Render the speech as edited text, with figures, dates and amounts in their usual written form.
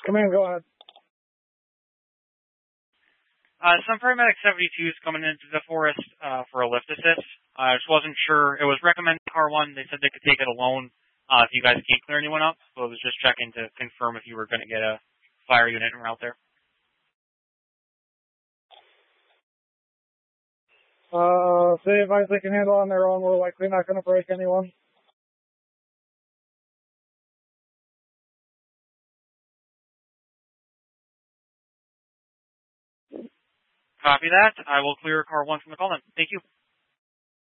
Command, go ahead. Some paramedic 72 is coming into the forest for a lift assist. I just wasn't sure. It was recommended car 1. They said they could take it alone if you guys can't clear anyone up. So I was just checking to confirm if you were going to get a fire unit en route there. Say advice they can handle on their own. We're likely not going to break anyone. Copy that. I will clear car 1 from the call then. Thank you.